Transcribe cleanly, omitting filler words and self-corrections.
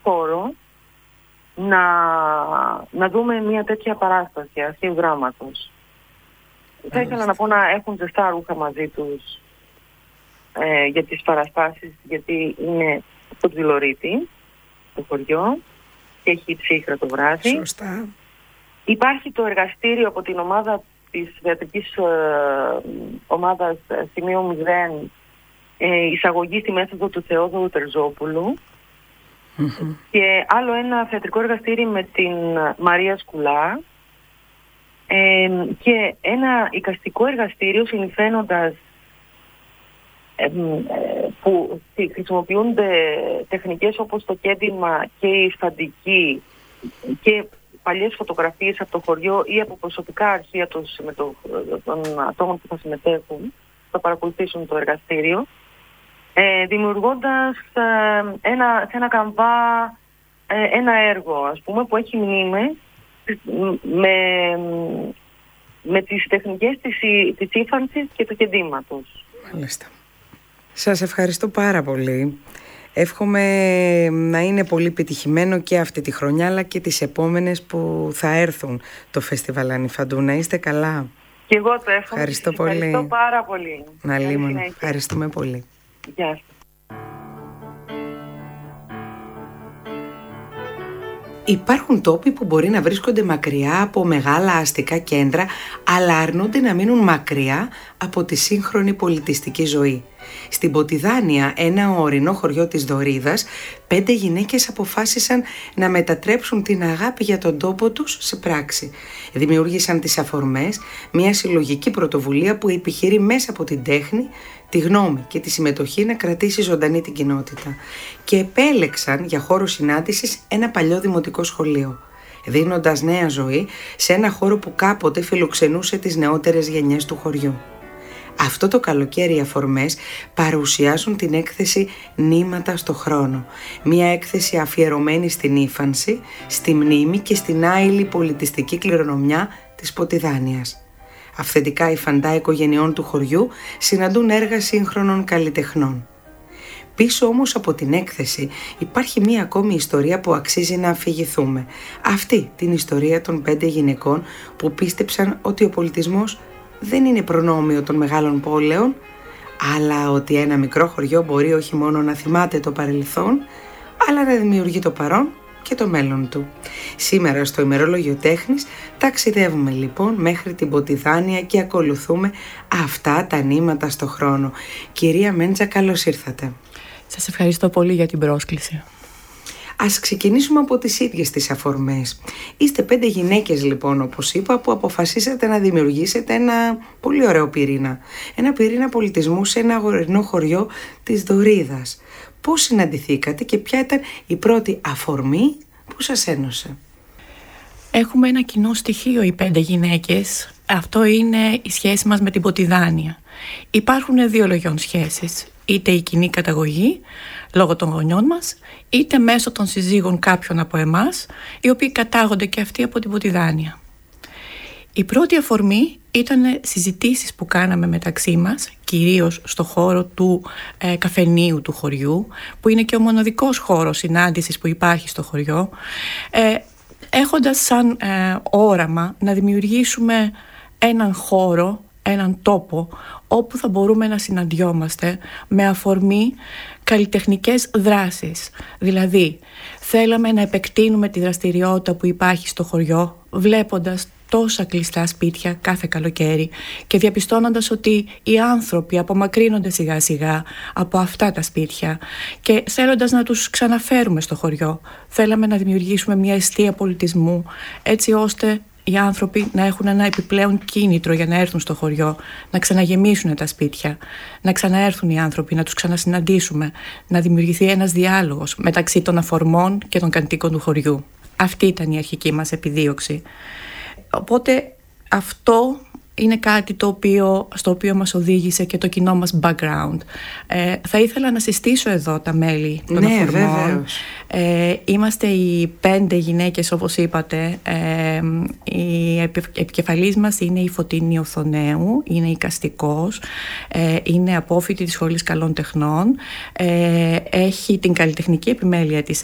χώρο να δούμε μια τέτοια παράσταση αρχαίου δράματος. Θα ήθελα να πω να έχουν ζεστά ρούχα μαζί τους για τις παραστάσεις, γιατί είναι στο Ψιλορίτη το χωριό και έχει ψύχρα το βράδυ. Σωστά. Υπάρχει το εργαστήριο από την ομάδα της θεατρικής ομάδας Σημείο 0, εισαγωγή στη μέθοδο του Θεόδωρου Τερζόπουλου. Και άλλο ένα θεατρικό εργαστήριο με την Μαρία Σκουλά και ένα εικαστικό εργαστήριο συνηθένοντας που χρησιμοποιούνται τεχνικές όπως το κέντημα και η σταντική και παλιές φωτογραφίες από το χωριό ή από προσωπικά αρχεία των ατόμων που θα συμμετέχουν, θα παρακολουθήσουν το εργαστήριο, δημιουργώντας σε ένα καμβά ένα έργο, ας πούμε, που έχει μνήμες με τις τεχνικές της ύφανσης και του κεντήματος. Μάλιστα. Σας ευχαριστώ πάρα πολύ. Εύχομαι να είναι πολύ πετυχημένο και αυτή τη χρονιά, αλλά και τις επόμενες που θα έρθουν το Φεστιβάλ Ανιφαντού. Να είστε καλά. Και εγώ το εύχομαι. Ευχαριστώ πολύ. Ευχαριστώ πάρα πολύ. Να λίμωνο. Ευχαριστούμε πολύ. Γεια σας. Υπάρχουν τόποι που μπορεί να βρίσκονται μακριά από μεγάλα αστικά κέντρα, αλλά αρνούνται να μείνουν μακριά από τη σύγχρονη πολιτιστική ζωή. Στην Ποτιδάνια, ένα ορεινό χωριό της Δωρίδας, 5 γυναίκες αποφάσισαν να μετατρέψουν την αγάπη για τον τόπο τους σε πράξη. Δημιούργησαν τις Αφορμές, μια συλλογική πρωτοβουλία που επιχειρεί μέσα από την τέχνη, τη γνώμη και τη συμμετοχή να κρατήσει ζωντανή την κοινότητα. Και επέλεξαν για χώρο συνάντησης ένα παλιό δημοτικό σχολείο, δίνοντας νέα ζωή σε ένα χώρο που κάποτε φιλοξενούσε τις νεότερες γενιές του χωριού. Αυτό το καλοκαίρι οι Αφορμές παρουσιάζουν την έκθεση «Νήματα στο χρόνο». Μια έκθεση αφιερωμένη στην ύφανση, στη μνήμη και στην άειλη πολιτιστική κληρονομιά της Ποτιδάνιας. Αυθεντικά υφαντά οικογενειών του χωριού συναντούν έργα σύγχρονων καλλιτεχνών. Πίσω όμως από την έκθεση υπάρχει μία ακόμη ιστορία που αξίζει να αφηγηθούμε. Αυτή την ιστορία των 5 γυναικών που πίστεψαν ότι ο πολιτισμός δεν είναι προνόμιο των μεγάλων πόλεων, αλλά ότι ένα μικρό χωριό μπορεί όχι μόνο να θυμάται το παρελθόν, αλλά να δημιουργεί το παρόν και το μέλλον του. Σήμερα στο ημερόλογιο τέχνης ταξιδεύουμε λοιπόν μέχρι την Ποτιδάνια και ακολουθούμε αυτά τα νήματα στο χρόνο. Κυρία Μέντζα, καλώς ήρθατε. Σας ευχαριστώ πολύ για την πρόσκληση. Ας ξεκινήσουμε από τις ίδιες τις Αφορμές. Είστε 5 γυναίκες λοιπόν, όπως είπα, που αποφασίσατε να δημιουργήσετε ένα πολύ ωραίο πυρήνα. Ένα πυρήνα πολιτισμού σε ένα ορεινό χωριό της Δωρίδας. Πώς συναντηθήκατε και ποια ήταν η πρώτη αφορμή που σας ένωσε? Έχουμε ένα κοινό στοιχείο οι 5 γυναίκες. Αυτό είναι η σχέση μας με την Ποτιδάνια. Υπάρχουν 2 λογιών σχέσεις. Είτε η κοινή καταγωγή, λόγω των γονιών μας, είτε μέσω των συζύγων κάποιων από εμάς, οι οποίοι κατάγονται και αυτοί από την Ποτιδάνια. Η πρώτη αφορμή ήταν συζητήσεις που κάναμε μεταξύ μας, κυρίως στο χώρο του καφενείου του χωριού, που είναι και ο μοναδικός χώρος συνάντησης που υπάρχει στο χωριό, έχοντας σαν όραμα να δημιουργήσουμε έναν χώρο, έναν τόπο όπου θα μπορούμε να συναντιόμαστε με αφορμή καλλιτεχνικές δράσεις. Δηλαδή, θέλαμε να επεκτείνουμε τη δραστηριότητα που υπάρχει στο χωριό, βλέποντας τόσα κλειστά σπίτια κάθε καλοκαίρι και διαπιστώνοντας ότι οι άνθρωποι απομακρύνονται σιγά σιγά από αυτά τα σπίτια και θέλοντας να τους ξαναφέρουμε στο χωριό. Θέλαμε να δημιουργήσουμε μια εστία πολιτισμού, έτσι ώστε οι άνθρωποι να έχουν ένα επιπλέον κίνητρο για να έρθουν στο χωριό, να ξαναγεμίσουν τα σπίτια, να ξαναέρθουν οι άνθρωποι, να τους ξανασυναντήσουμε, να δημιουργηθεί ένας διάλογος μεταξύ των αφορμών και των κατοίκων του χωριού. Αυτή ήταν η αρχική μας επιδίωξη. Οπότε αυτό είναι κάτι στο οποίο μας οδήγησε και το κοινό μας background. Θα ήθελα να συστήσω εδώ τα μέλη των αφορμών. Είμαστε οι 5 γυναίκες, όπως είπατε. Η επικεφαλής μας είναι η Φωτεινή Οθονέου, είναι εικαστικός, είναι απόφοιτη της Σχολής Καλών Τεχνών, έχει την καλλιτεχνική επιμέλεια της